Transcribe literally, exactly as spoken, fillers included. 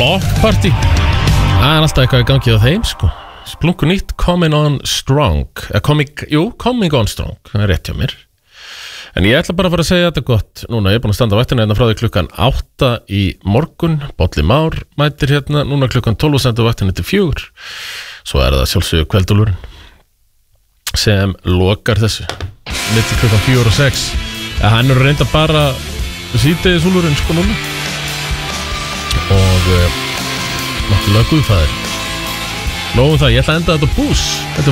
Block Party. Það er alltaf eitthvað í gangi á þeim sko. Splunku nýtt Coming on Strong eh, coming, Jú, Coming on Strong. Það er rétt hjá mér. En ég ætla bara að fara að segja þetta gott. Núna ég er búin að standa á vaktina hérna frá því klukkan átta í morgun. Bolli Már mætir hérna. Núna klukkan tólf og standa á vaktina til fjögur. Svo er það sjálfsögur Kveldúlurinn sem lokar þessu milli klukkan fjögur og sex. Ja, hann er reynda bara síðdegis úlurinn sko núna. Og uh, náttúrulega guðfæðir. Nóum það, ég ætla að enda þetta bús. Þetta